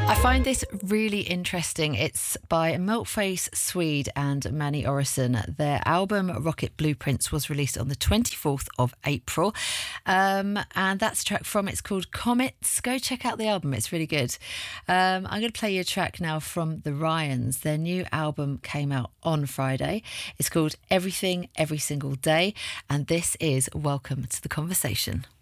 I find this really interesting. It's by Milkface Swede and Manny Orison. Their album Rocket Blueprints was released on the 24th of April. And that's a track from it's called Comets. Go check out the album, it's really good. I'm going to play you a track now from the Ryans. Their new album came out on Friday. It's called Everything Every Single Day. And this is Welcome to the Conversation.